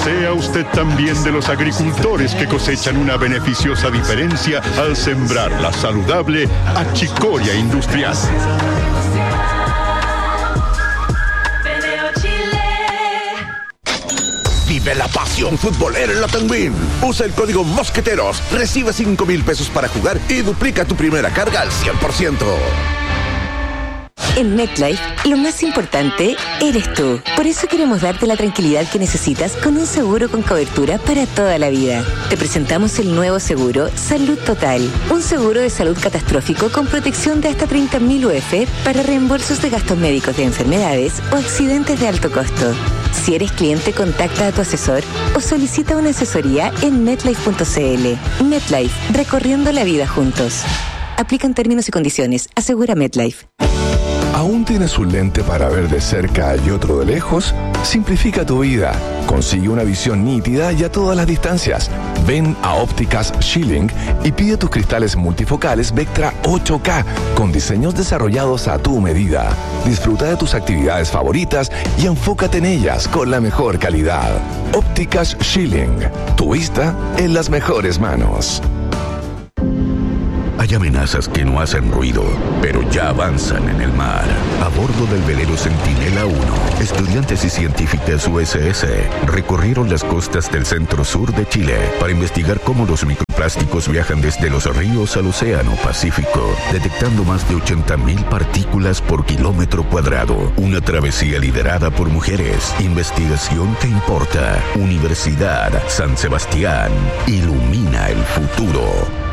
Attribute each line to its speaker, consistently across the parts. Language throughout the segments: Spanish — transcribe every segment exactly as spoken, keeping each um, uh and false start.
Speaker 1: Sea usted también de los agricultores que cosechan una beneficiosa diferencia al sembrar la saludable achicoria industrial.
Speaker 2: Vive la pasión futbolera en la Tenguín. Usa el código Mosqueteros, recibe cinco mil pesos para jugar y duplica tu primera carga al cien por ciento.
Speaker 3: En MetLife, lo más importante eres tú. Por eso queremos darte la tranquilidad que necesitas con un seguro con cobertura para toda la vida. Te presentamos el nuevo seguro Salud Total. Un seguro de salud catastrófico con protección de hasta treinta mil U F para reembolsos de gastos médicos de enfermedades o accidentes de alto costo. Si eres cliente, contacta a tu asesor o solicita una asesoría en metlife punto c l. MetLife, recorriendo la vida juntos. Aplican términos y condiciones. Asegura MetLife.
Speaker 4: ¿Aún tienes un lente para ver de cerca y otro de lejos? Simplifica tu vida. Consigue una visión nítida y a todas las distancias. Ven a Ópticas Schilling y pide tus cristales multifocales Vectra ocho K con diseños desarrollados a tu medida. Disfruta de tus actividades favoritas y enfócate en ellas con la mejor calidad. Ópticas Schilling. Tu vista en las mejores manos.
Speaker 5: Hay amenazas que no hacen ruido, pero ya avanzan en el mar. A bordo del velero Centinela uno, estudiantes y científicas U S S recorrieron las costas del centro-sur de Chile para investigar cómo los microplásticos viajan desde los ríos al océano Pacífico, detectando más de ochenta mil partículas por kilómetro cuadrado. Una travesía liderada por mujeres. Investigación que importa. Universidad San Sebastián. Ilumina el futuro.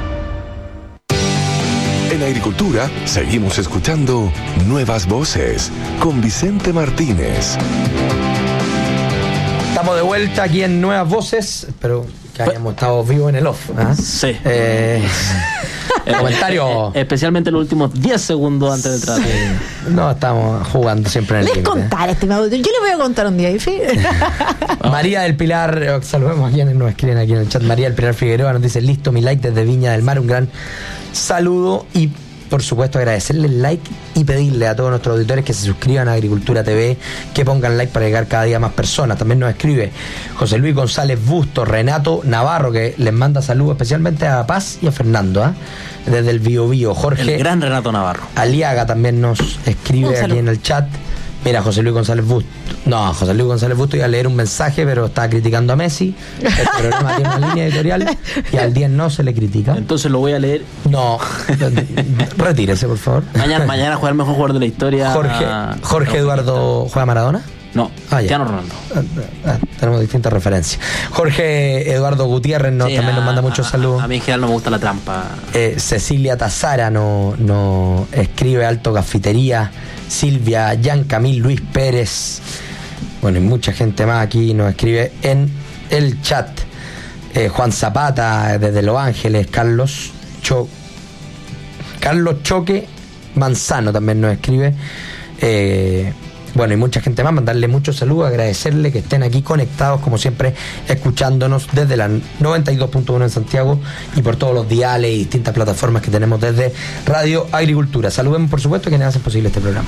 Speaker 4: En Agricultura, seguimos escuchando Nuevas Voces con Vicente Martínez.
Speaker 6: Estamos de vuelta aquí en Nuevas Voces, pero que hayamos estado vivos en el off. ¿eh?
Speaker 7: Sí.
Speaker 6: Eh, comentario.
Speaker 7: Eh, especialmente los últimos diez segundos antes de entrar.
Speaker 6: Sí. No, estamos jugando siempre en el
Speaker 8: Les contar este Yo le voy a contar un día. ¿sí?
Speaker 6: María del Pilar, saludemos a quienes nos escriben aquí en el chat. María del Pilar Figueroa nos dice: listo, mi like desde Viña del Mar. Un gran saludo y por supuesto agradecerle el like y pedirle a todos nuestros auditores que se suscriban a Agricultura T V, que pongan like para llegar cada día a más personas. También nos escribe José Luis González Busto, Renato Navarro, que les manda saludos especialmente a Paz y a Fernando, ¿eh? desde el Bio Bio. Jorge
Speaker 7: el gran Renato Navarro
Speaker 6: Aliaga también nos escribe aquí en el chat. Mira, José Luis González Busto. No, José Luis González Busto iba a leer un mensaje, pero está criticando a Messi. El programa tiene una línea editorial y al diez no se le critica.
Speaker 7: Entonces lo voy a leer.
Speaker 6: No, retírese, por favor.
Speaker 7: Mañana, mañana juega el mejor jugador de la historia.
Speaker 6: Jorge, Jorge Eduardo, ¿juega Maradona?
Speaker 7: No,
Speaker 6: ah,
Speaker 7: Cristiano Ronaldo.
Speaker 6: Ah, tenemos distintas referencias. Jorge Eduardo Gutiérrez no, sí, también a, nos manda muchos saludos.
Speaker 7: A, a mí en general no me gusta la trampa.
Speaker 6: Eh, Cecilia Tazara nos no escribe Alto Cafetería. Silvia, Jan Camil, Luis Pérez. Bueno, y mucha gente más aquí nos escribe en el chat. Eh, Juan Zapata desde Los Ángeles. Carlos Cho Carlos Choque Manzano también nos escribe. Eh, Bueno, y mucha gente más, mandarle muchos saludos, agradecerle que estén aquí conectados, como siempre, escuchándonos desde la noventa y dos punto uno en Santiago y por todos los diales y distintas plataformas que tenemos desde Radio Agricultura. Saludemos, por supuesto, a quienes hacen posible este programa.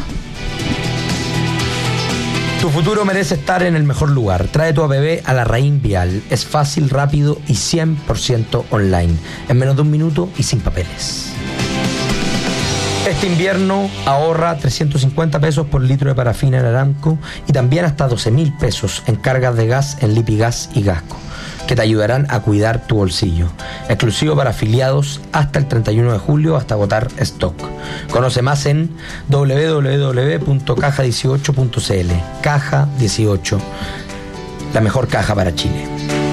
Speaker 6: Tu futuro merece estar en el mejor lugar. Trae tu A P B a la Raín Vial. Es fácil, rápido y cien por ciento online. En menos de un minuto y sin papeles. Este invierno ahorra trescientos cincuenta pesos por litro de parafina en Aramco y también hasta doce mil pesos en cargas de gas en Lipigas y Gasco, que te ayudarán a cuidar tu bolsillo. Exclusivo para afiliados hasta el treinta y uno de julio, hasta agotar stock. Conoce más en doble u doble u doble u punto caja dieciocho punto c l. Caja dieciocho, la mejor caja para Chile.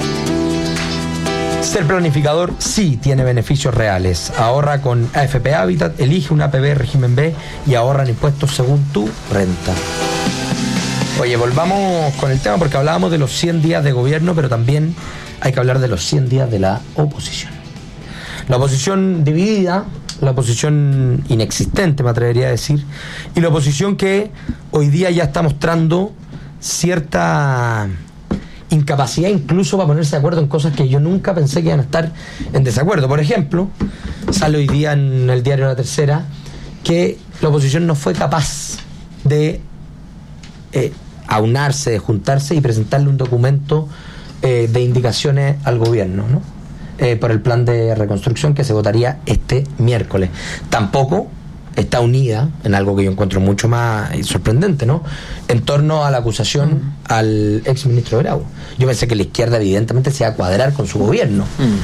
Speaker 6: Ser planificador sí tiene beneficios reales. Ahorra con A F P Habitat, elige un A P B régimen B y ahorran impuestos según tu renta. Oye, volvamos con el tema porque hablábamos de los cien días de gobierno, pero también hay que hablar de los cien días de la oposición. La oposición dividida, la oposición inexistente, me atrevería a decir, y la oposición que hoy día ya está mostrando cierta incapacidad incluso para ponerse de acuerdo en cosas que yo nunca pensé que iban a estar en desacuerdo. Por ejemplo, sale hoy día en el diario La Tercera que la oposición no fue capaz de eh, aunarse, de juntarse y presentarle un documento eh, de indicaciones al gobierno, ¿no? Eh, por el plan de reconstrucción que se votaría este miércoles. Tampoco está unida en algo que yo encuentro mucho más sorprendente, ¿no? En torno a la acusación mm. al ex ministro Grau. Yo pensé que la izquierda evidentemente se iba a cuadrar con su gobierno. Mm.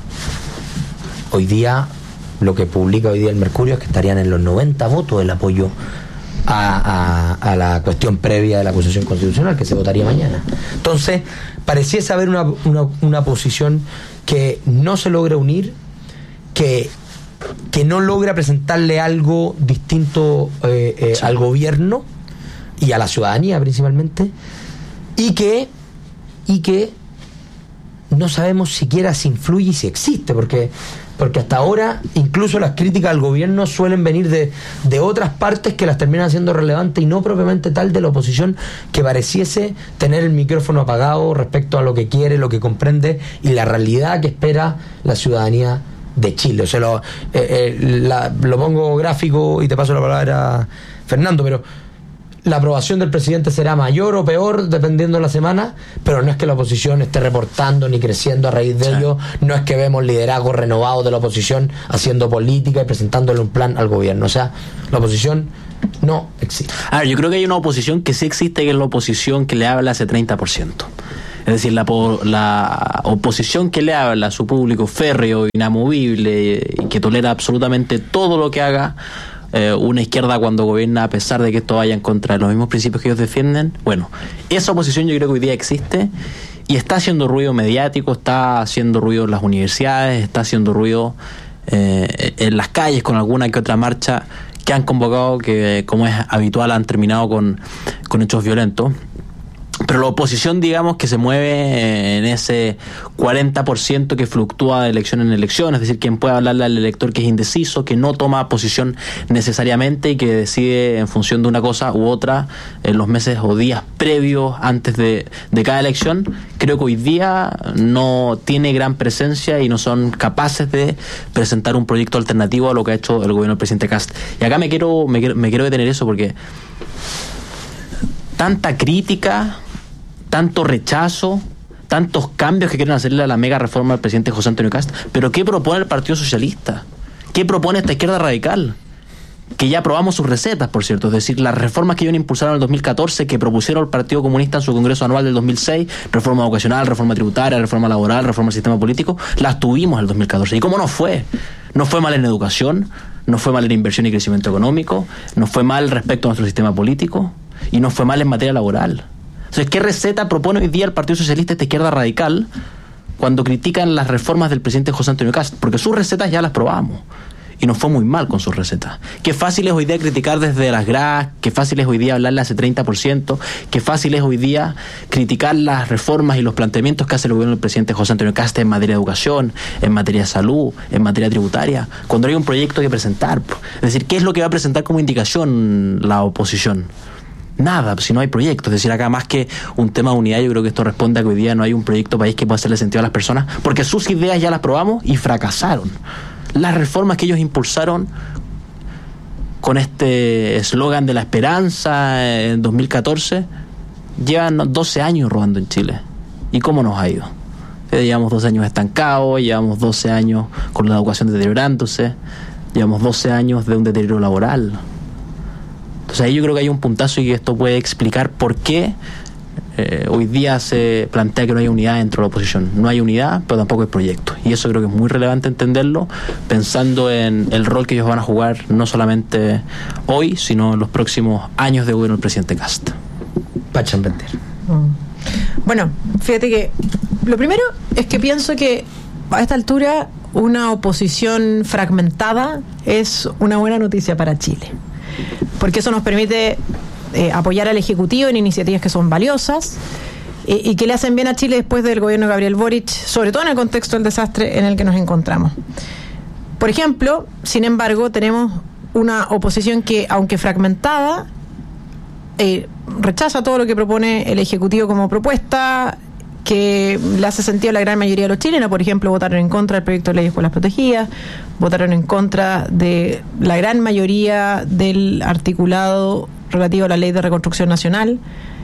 Speaker 6: Hoy día, lo que publica hoy día el Mercurio es que estarían en los noventa votos el apoyo a, a, a la cuestión previa de la acusación constitucional que se votaría mañana. Entonces, pareciese haber una, una, una posición que no se logra unir, que que no logra presentarle algo distinto eh, eh, sí. al gobierno y a la ciudadanía principalmente, y que y que no sabemos siquiera si influye y si existe, porque porque hasta ahora incluso las críticas al gobierno suelen venir de, de otras partes que las terminan siendo relevantes y no propiamente tal de la oposición, que pareciese tener el micrófono apagado respecto a lo que quiere, lo que comprende y la realidad que espera la ciudadanía de Chile. O sea, lo, eh, eh, la, lo pongo gráfico y te paso la palabra, Fernando, pero la aprobación del presidente será mayor o peor dependiendo de la semana, pero no es que la oposición esté reportando ni creciendo a raíz de sí. ello, no es que vemos liderazgo renovado de la oposición haciendo política y presentándole un plan al gobierno. O sea, la oposición no existe.
Speaker 7: A ver, yo creo que hay una oposición que sí existe, que es la oposición que le habla a ese treinta por ciento. Es decir, la, la oposición que le habla a su público férreo, inamovible, y que tolera absolutamente todo lo que haga eh, una izquierda cuando gobierna, a pesar de que esto vaya en contra de los mismos principios que ellos defienden. Bueno, esa oposición yo creo que hoy día existe y está haciendo ruido mediático, está haciendo ruido en las universidades, está haciendo ruido eh, en las calles con alguna que otra marcha que han convocado, que como es habitual han terminado con, con hechos violentos. Pero la oposición, digamos, que se mueve en ese cuarenta por ciento que fluctúa de elección en elección, es decir, quien puede hablarle al elector que es indeciso, que no toma posición necesariamente y que decide en función de una cosa u otra en los meses o días previos antes de, de cada elección, creo que hoy día no tiene gran presencia y no son capaces de presentar un proyecto alternativo a lo que ha hecho el gobierno del presidente Kast. Y acá me quiero, me quiero, me quiero detener eso porque tanta crítica, tanto rechazo, tantos cambios que quieren hacerle a la mega reforma del presidente José Antonio Kast. Pero ¿qué propone el Partido Socialista? ¿Qué propone esta izquierda radical? Que ya aprobamos sus recetas, por cierto. Es decir, las reformas que ellos impulsaron en el dos mil catorce, que propusieron el Partido Comunista en su Congreso Anual del dos mil seis, reforma educacional, reforma tributaria, reforma laboral, reforma del sistema político, las tuvimos en el dos mil catorce. ¿Y cómo no fue? No fue mal en educación, no fue mal en inversión y crecimiento económico, no fue mal respecto a nuestro sistema político y no fue mal en materia laboral. Entonces, ¿qué receta propone hoy día el Partido Socialista, esta izquierda radical, cuando critican las reformas del presidente José Antonio Kast? Porque sus recetas ya las probamos y nos fue muy mal con sus recetas. Qué fácil es hoy día criticar desde las gradas, qué fácil es hoy día hablarle a ese treinta por ciento, qué fácil es hoy día criticar las reformas y los planteamientos que hace el gobierno del presidente José Antonio Kast en materia de educación, en materia de salud, en materia tributaria, cuando hay un proyecto que presentar. Es decir, ¿qué es lo que va a presentar como indicación la oposición? Nada, si no hay proyecto. Es decir, acá más que un tema de unidad, yo creo que esto responde a que hoy día no hay un proyecto país que pueda hacerle sentido a las personas, porque sus ideas ya las probamos y fracasaron. Las reformas que ellos impulsaron con este eslogan de la esperanza en dos mil catorce llevan doce años robando en Chile. ¿Y cómo nos ha ido? Llevamos doce años estancados, llevamos doce años con la educación deteriorándose, llevamos doce años de un deterioro laboral. Entonces ahí yo creo que hay un puntazo y que esto puede explicar por qué eh, hoy día se plantea que no hay unidad dentro de la oposición. No hay unidad, pero tampoco hay proyecto. Y eso creo que es muy relevante entenderlo, pensando en el rol que ellos van a jugar no solamente hoy, sino en los próximos años de gobierno del presidente Kast.
Speaker 6: Pachan Venter.
Speaker 8: Bueno, fíjate que lo primero es que pienso que a esta altura una oposición fragmentada es una buena noticia para Chile, porque eso nos permite eh, apoyar al Ejecutivo en iniciativas que son valiosas eh, y que le hacen bien a Chile después del gobierno de Gabriel Boric, sobre todo en el contexto del desastre en el que nos encontramos. Por ejemplo, sin embargo, tenemos una oposición que, aunque fragmentada, eh, rechaza todo lo que propone el Ejecutivo como propuesta, que le hace sentido a la gran mayoría de los chilenos. Por ejemplo, votaron en contra del proyecto de ley de escuelas protegidas, votaron en contra de la gran mayoría del articulado relativo a la ley de reconstrucción nacional,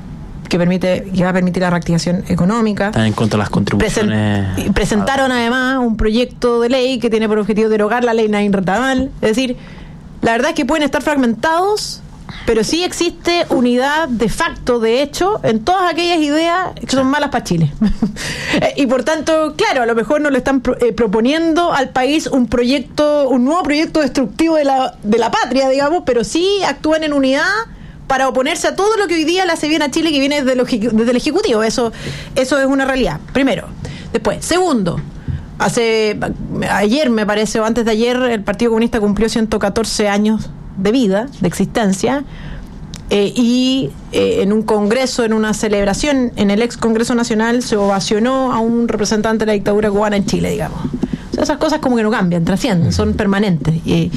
Speaker 8: que permite que va a permitir la reactivación económica.
Speaker 7: Están en contra de las contribuciones.
Speaker 8: Presen- presentaron además un proyecto de ley que tiene por objetivo derogar la ley Nain Retamal. Es decir, la verdad es que pueden estar fragmentados, pero sí existe unidad de facto, de hecho, en todas aquellas ideas que son malas para Chile. Y por tanto, claro, a lo mejor no le están pro- eh, proponiendo al país un proyecto, un nuevo proyecto destructivo de la, de la patria, digamos, pero sí actúan en unidad para oponerse a todo lo que hoy día le hace bien a Chile, que viene desde, lo, desde el Ejecutivo. Eso, eso es una realidad, primero. Después, segundo, hace ayer, me parece, o antes de ayer, el Partido Comunista cumplió ciento catorce años de vida, de existencia, eh, y eh, en un congreso, en una celebración en el ex Congreso Nacional, se ovacionó a un representante de la dictadura cubana en Chile, digamos. O sea, esas cosas como que no cambian, trascienden, son permanentes. Y,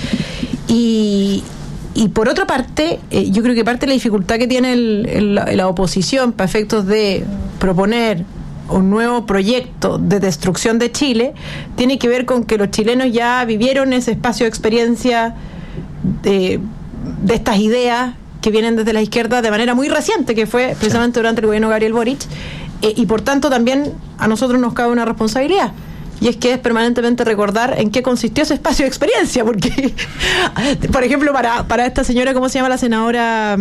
Speaker 8: y, y por otra parte, eh, yo creo que parte de la dificultad que tiene el, el, la oposición para efectos de proponer un nuevo proyecto de destrucción de Chile tiene que ver con que los chilenos ya vivieron ese espacio de experiencia de, de estas ideas que vienen desde la izquierda de manera muy reciente, que fue precisamente durante el gobierno de Gabriel Boric, eh, y por tanto también a nosotros nos cabe una responsabilidad, y es que es permanentemente recordar en qué consistió ese espacio de experiencia, porque por ejemplo para, para esta señora, ¿cómo se llama la senadora?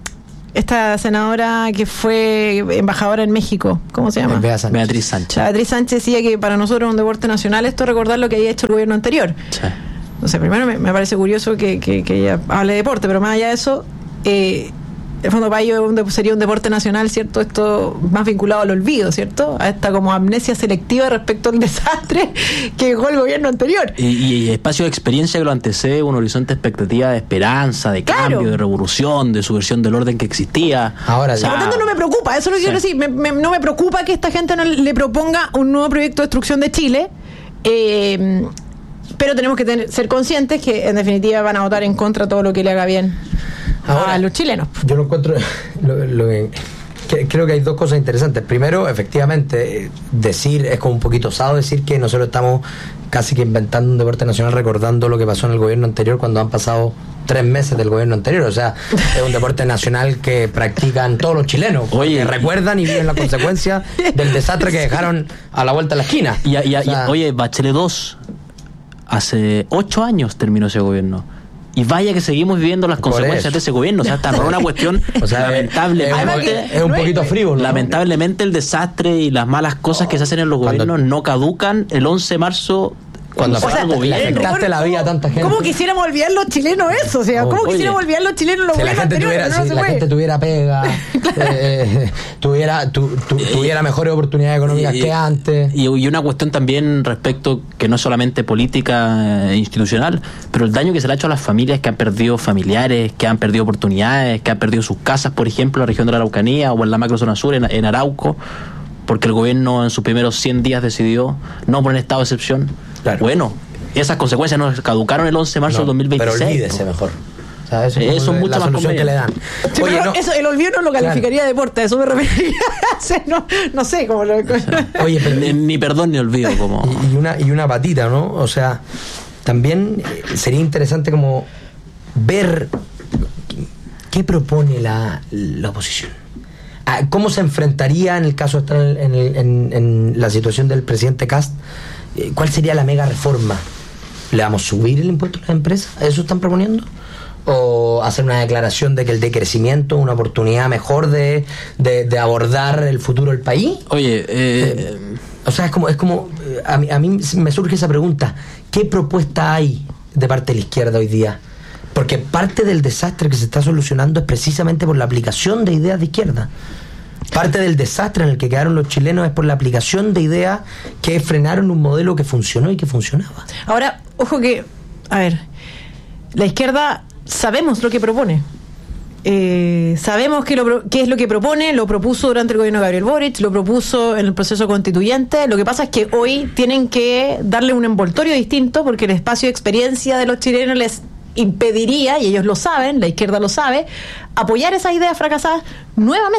Speaker 8: Esta senadora que fue embajadora en México, ¿cómo se llama?
Speaker 7: Sánchez. Beatriz Sánchez.
Speaker 8: Beatriz Sánchez decía que para nosotros es un deporte nacional esto, recordar lo que había hecho el gobierno anterior.
Speaker 7: Sí.
Speaker 8: No sé, primero me, me parece curioso que, que, que ella hable de deporte, pero más allá de eso, eh, en fondo para ellos un, sería un deporte nacional, ¿cierto? Esto más vinculado al olvido, ¿cierto? A esta como amnesia selectiva respecto al desastre que dejó el gobierno anterior.
Speaker 7: Y, y espacio de experiencia que lo antecede un horizonte de expectativa de esperanza, de
Speaker 8: Claro.
Speaker 7: cambio, de revolución, de subversión del orden que existía.
Speaker 6: Ahora,
Speaker 7: O sea,
Speaker 8: Por lo tanto, no me preocupa, eso es lo que
Speaker 7: Sí.
Speaker 8: quiero decir. Me, me- no me preocupa que esta gente no le proponga un nuevo proyecto de destrucción de Chile, eh, pero tenemos que tener, ser conscientes que, en definitiva, van a votar en contra de todo lo que le haga bien
Speaker 6: Ahora,
Speaker 8: a los chilenos.
Speaker 6: Yo lo encuentro. Lo, lo que- que- creo que hay dos cosas interesantes. Primero, efectivamente, eh, decir, es como un poquito osado decir que nosotros estamos casi que inventando un deporte nacional recordando lo que pasó en el gobierno anterior cuando han pasado tres meses del gobierno anterior. O sea, es un deporte nacional que practican todos los chilenos.
Speaker 7: Oye,
Speaker 6: que recuerdan y viven las consecuencias del desastre que dejaron a la vuelta de la esquina.
Speaker 7: Y, y- y-
Speaker 6: O sea,
Speaker 7: oye, Bachelet dos, hace ocho años terminó ese gobierno. Y vaya que seguimos viviendo las
Speaker 6: Por
Speaker 7: consecuencias
Speaker 6: eso.
Speaker 7: de ese gobierno. O sea, hasta por una cuestión
Speaker 6: O sea,
Speaker 7: lamentablemente.
Speaker 6: es, es un poquito frívolo, ¿no?
Speaker 7: Lamentablemente el desastre y las malas cosas que se hacen en los
Speaker 6: Cuando-
Speaker 7: gobiernos no caducan el once de marzo
Speaker 6: Cuando
Speaker 7: se
Speaker 6: o sea,
Speaker 7: va el
Speaker 6: le
Speaker 7: gobierno.
Speaker 6: afectaste la vida a tanta gente.
Speaker 8: ¿Cómo quisiéramos olvidar los chilenos eso? O sea, ¿cómo
Speaker 7: Oye,
Speaker 8: quisiéramos olvidar los chilenos los
Speaker 6: Si la
Speaker 8: gobiernos
Speaker 6: gente
Speaker 8: anteriores?
Speaker 6: tuviera,
Speaker 8: No
Speaker 6: si
Speaker 8: se
Speaker 6: la
Speaker 8: puede.
Speaker 6: gente tuviera pega, eh, tuviera tu, tu- tuviera mejores oportunidades económicas
Speaker 7: Y-
Speaker 6: que antes.
Speaker 7: Y, y una cuestión también respecto que no es solamente política eh, institucional, pero el daño que se le ha hecho a las familias que han perdido familiares, que han perdido oportunidades, que han perdido sus casas, por ejemplo, en la región de la Araucanía o en la macrozona sur, en, en Arauco, porque el gobierno en sus primeros cien días decidió no poner estado de excepción.
Speaker 6: Claro.
Speaker 7: Bueno, esas consecuencias nos caducaron el once de marzo
Speaker 6: No,
Speaker 7: del dos mil veintiséis.
Speaker 6: Pero olvídese mejor. O sea, eso es
Speaker 7: Eso
Speaker 6: como
Speaker 7: es mucho
Speaker 6: la
Speaker 7: más
Speaker 6: solución que le dan.
Speaker 8: Sí,
Speaker 6: Oye,
Speaker 8: pero
Speaker 6: no,
Speaker 8: eso, el olvido no lo calificaría de deporte, a eso me referiría. O sea, no, no sé cómo lo.
Speaker 6: oye, pero
Speaker 7: Ni, ni perdón ni olvido, como...
Speaker 6: y, y una y una patita, ¿no? O sea, también eh, sería interesante como ver qué propone la, la oposición. Ah, ¿Cómo se enfrentaría en el caso de estar en, en, en- en la situación del presidente Kast? Eh, ¿Cuál sería la mega reforma? ¿Le vamos a subir el impuesto a las empresas? ¿Eso están proponiendo? ¿O hacer una declaración de que el decrecimiento es una oportunidad mejor de, de, de abordar el futuro del país?
Speaker 7: Oye, eh,
Speaker 6: O sea, es como, es como eh, a mí, a mí me surge esa pregunta. ¿Qué propuesta hay de parte de la izquierda hoy día? Porque parte del desastre que se está solucionando es precisamente por la aplicación de ideas de izquierda. Parte del desastre en el que quedaron los chilenos es por la aplicación de ideas que frenaron un modelo que funcionó y que funcionaba.
Speaker 8: Ahora, ojo que, a ver, la izquierda sabemos lo que propone. Eh, sabemos qué, lo, pro- qué es lo que propone, lo propuso durante el gobierno de Gabriel Boric, lo propuso en el proceso constituyente. Lo que pasa es que hoy tienen que darle un envoltorio distinto porque el espacio de experiencia de los chilenos les impediría, y ellos lo saben, la izquierda lo sabe, apoyar esas ideas fracasadas nuevamente.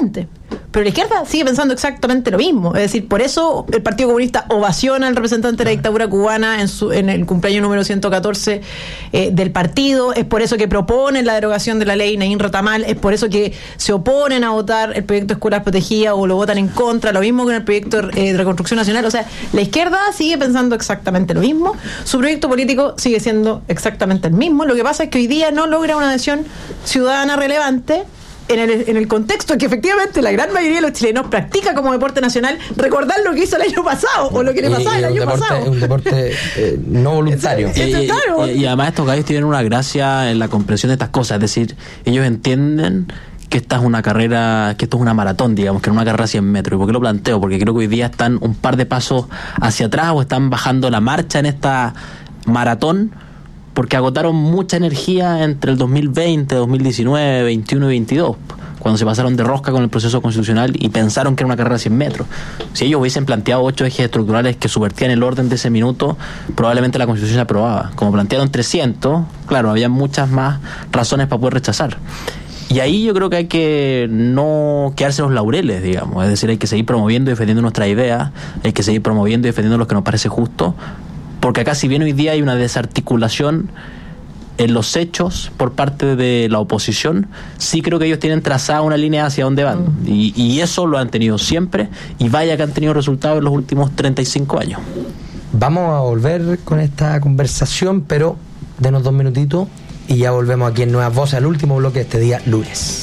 Speaker 8: pero la izquierda sigue pensando exactamente lo mismo. Es decir, por eso el Partido Comunista ovaciona al representante de la dictadura cubana en, su, en el cumpleaños número ciento catorce eh, del partido. Es por eso que proponen la derogación de la ley Naín Retamal. Es por eso que se oponen a votar el proyecto de escuelas protegidas o lo votan en contra. Lo mismo con el proyecto eh, de reconstrucción nacional. O sea, la izquierda sigue pensando exactamente lo mismo. Su proyecto político sigue siendo exactamente el mismo. Lo que pasa es que hoy día no logra una adhesión ciudadana relevante en el, en el contexto que efectivamente la gran mayoría de los chilenos practica como deporte nacional recordar lo que hizo el año pasado o lo que le pasaba el año
Speaker 6: deporte,
Speaker 8: pasado.
Speaker 6: Es un deporte eh, no voluntario.
Speaker 8: Es, es,
Speaker 7: y,
Speaker 8: claro.
Speaker 7: y, y además estos gallos tienen una gracia en la comprensión de estas cosas, es decir, ellos entienden que esta es una carrera, que esto es una maratón, digamos, que no una carrera a cien metros. ¿Y por qué lo planteo? Porque creo que hoy día están un par de pasos hacia atrás o están bajando la marcha en esta maratón, porque agotaron mucha energía entre el dos mil veinte, dos mil diecinueve, veintiuno y veintidós, cuando se pasaron de rosca con el proceso constitucional y pensaron que era una carrera de cien metros. Si ellos hubiesen planteado ocho ejes estructurales que subvertían el orden de ese minuto, probablemente la Constitución se aprobaba. Como plantearon trescientos, claro, había muchas más razones para poder rechazar. Y ahí yo creo que hay que no quedarse los laureles, digamos. Es decir, hay que seguir promoviendo y defendiendo nuestras ideas, hay que seguir promoviendo y defendiendo lo que nos parece justo, porque acá, si bien hoy día hay una desarticulación en los hechos por parte de la oposición, sí creo que ellos tienen trazada una línea hacia dónde van. Mm. Y, y eso lo han tenido siempre, y vaya que han tenido resultados en los últimos treinta y cinco años.
Speaker 6: Vamos a volver con esta conversación, pero denos dos minutitos y ya volvemos aquí en Nuevas Voces, al último bloque de este día lunes.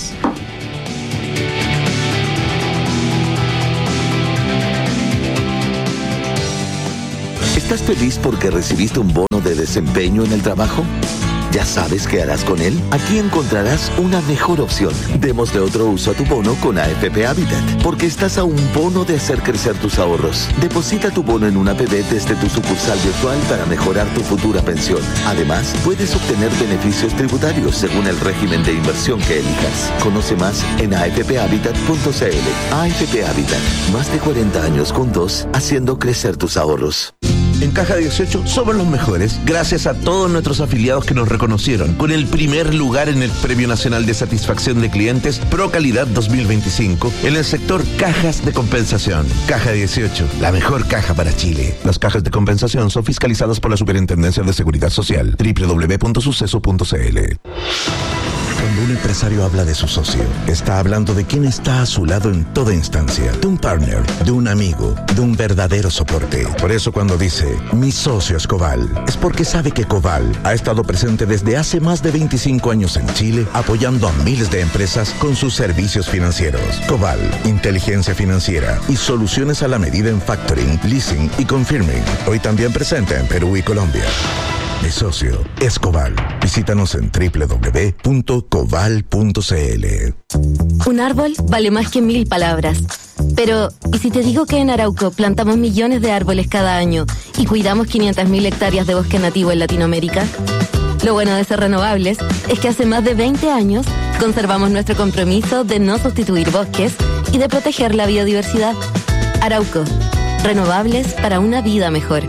Speaker 2: ¿Estás feliz porque recibiste un bono de desempeño en el trabajo? ¿Ya sabes qué harás con él? Aquí encontrarás una mejor opción. Démosle otro uso a tu bono con A F P Habitat, porque estás a un bono de hacer crecer tus ahorros. Deposita tu bono en una A P B desde tu sucursal virtual para mejorar tu futura pensión. Además, puedes obtener beneficios tributarios según el régimen de inversión que elijas. Conoce más en a f p habitat punto c l. A F P Habitat, más de cuarenta años juntos, haciendo crecer tus ahorros. En Caja dieciocho somos los mejores, gracias a todos nuestros afiliados que nos reconocieron con el primer lugar en el Premio Nacional de Satisfacción de Clientes Pro Calidad dos mil veinticinco en el sector cajas de compensación. Caja dieciocho, la mejor caja para Chile. Las cajas de compensación son fiscalizadas por la Superintendencia de Seguridad Social. doble u doble u doble u punto suceso punto c l. Cuando un empresario habla de su socio, está hablando de quien está a su lado en toda instancia, de un partner, de un amigo, de un verdadero soporte. Por eso cuando dice, mi socio es Coval, es porque sabe que Coval ha estado presente desde hace más de veinticinco años en Chile, apoyando a miles de empresas con sus servicios financieros. Coval, inteligencia financiera y soluciones a la medida en factoring, leasing y confirming. Hoy también presente en Perú y Colombia. Mi socio es Coval. Visítanos en doble u doble u doble u punto coval punto c l.
Speaker 9: Un árbol vale más que mil palabras. Pero, ¿y si te digo que en Arauco plantamos millones de árboles cada año y cuidamos quinientas mil hectáreas de bosque nativo en Latinoamérica? Lo bueno de ser renovables es que hace más de veinte años conservamos nuestro compromiso de no sustituir bosques y de proteger la biodiversidad. Arauco, renovables para una vida mejor.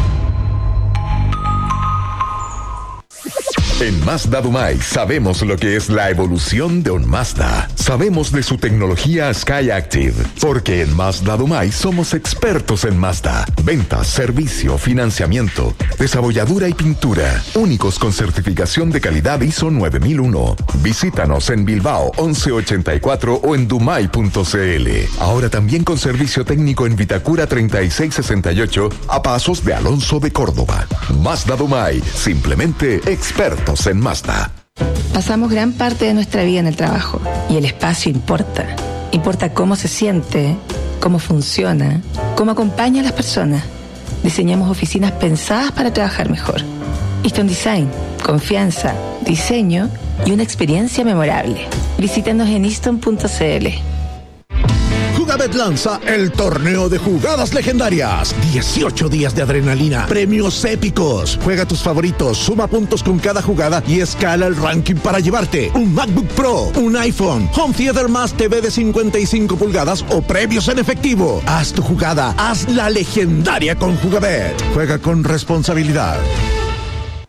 Speaker 4: En Mazda Dumay sabemos lo que es la evolución de un Mazda. Sabemos de su tecnología SkyActiv, porque en Mazda Dumay somos expertos en Mazda. Ventas, servicio, financiamiento, desabolladura y pintura. Únicos con certificación de calidad I S O nueve mil uno. Visítanos en Bilbao once ochenta y cuatro o en dumay punto c l. Ahora también con servicio técnico en Vitacura treinta y seis sesenta y ocho a pasos de Alonso de Córdoba. Mazda Dumay, simplemente expertos en Mazda.
Speaker 10: Pasamos gran parte de nuestra vida en el trabajo y el espacio importa. Importa cómo se siente, cómo funciona, cómo acompaña a las personas. Diseñamos oficinas pensadas para trabajar mejor. Easton Design, confianza, diseño y una experiencia memorable. Visítanos en easton punto c l.
Speaker 2: Jugabet lanza el torneo de jugadas legendarias. dieciocho días de adrenalina, premios épicos. Juega tus favoritos, suma puntos con cada jugada y escala el ranking para llevarte un MacBook Pro, un iPhone, Home Theater más T V de cincuenta y cinco pulgadas o premios en efectivo. Haz tu jugada, haz la legendaria con Jugabet. Juega con responsabilidad.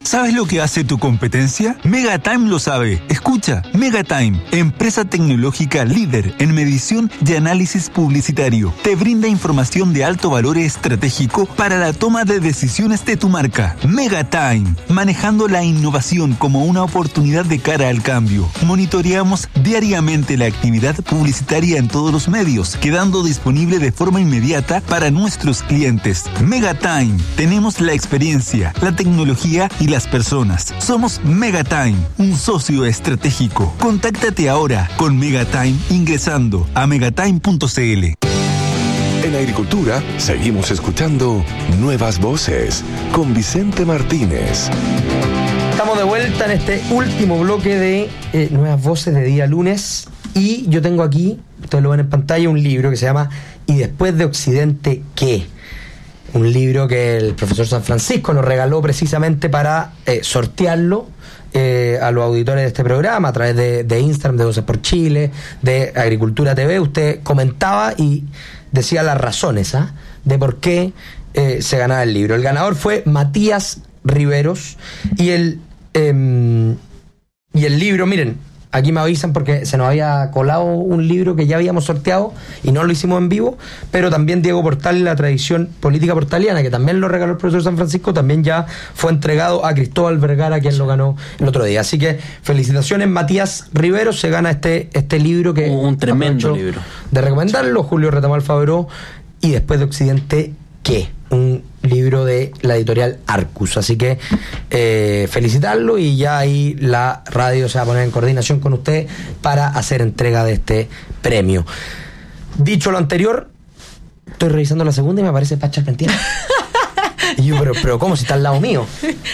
Speaker 11: ¿Sabes lo que hace tu competencia? Megatime lo sabe. Escucha, Megatime, empresa tecnológica líder en medición y análisis publicitario, te brinda información de alto valor estratégico para la toma de decisiones de tu marca. Megatime, manejando la innovación como una oportunidad de cara al cambio. Monitoreamos diariamente la actividad publicitaria en todos los medios, quedando disponible de forma inmediata para nuestros clientes. Megatime, tenemos la experiencia, la tecnología y las personas. Somos Megatime, un socio estratégico. Contáctate ahora con Megatime ingresando a megatime punto c l.
Speaker 4: En Agricultura seguimos escuchando Nuevas Voces con Vicente Martínez.
Speaker 6: Estamos de vuelta en este último bloque de eh, Nuevas Voces de día lunes y yo tengo aquí, ustedes lo ven en pantalla, un libro que se llama ¿Y después de Occidente qué? Un libro que el profesor San Francisco nos regaló precisamente para eh, sortearlo eh, a los auditores de este programa a través de, de Instagram, de Voces por Chile, de Agricultura T V. Usted comentaba y decía las razones ¿ah? de por qué eh, se ganaba el libro. El ganador fue Matías Riveros y el, eh, y el libro, miren, aquí me avisan porque se nos había colado un libro que ya habíamos sorteado y no lo hicimos en vivo, pero también Diego Portal, la tradición política portaliana, que también lo regaló el profesor San Francisco, también ya fue entregado a Cristóbal Vergara, quien lo ganó el otro día. Así que felicitaciones, Matías Rivero, se gana este, este libro que
Speaker 7: un tremendo libro
Speaker 6: de recomendarlo, Julio Retamal Fabró, y después de Occidente, ¿qué? Un libro de la editorial Arcus, así que eh, felicitarlo y ya ahí la radio se va a poner en coordinación con usted para hacer entrega de este premio. Dicho lo anterior, estoy revisando la segunda y me aparece Pacha Argentina. Y yo, pero, pero ¿cómo si está al lado mío?